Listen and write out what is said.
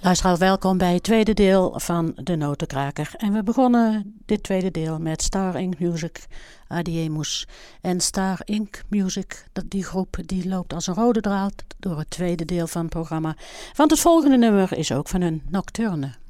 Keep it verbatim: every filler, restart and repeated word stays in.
Luisteraar, welkom bij het tweede deel van De Notenkraker. En we begonnen dit tweede deel met Star Ink Music, Adiemus. En Star Ink Music, dat, die groep, die loopt als een rode draad door het tweede deel van het programma. Want het volgende nummer is ook van hun Nocturne.